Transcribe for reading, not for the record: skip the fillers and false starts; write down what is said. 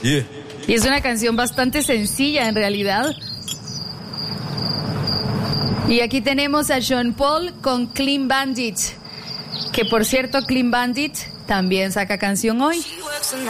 Yeah. Y es una canción bastante sencilla en realidad. Y aquí tenemos a Sean Paul con Clean Bandit, que por cierto Clean Bandit también saca canción hoy.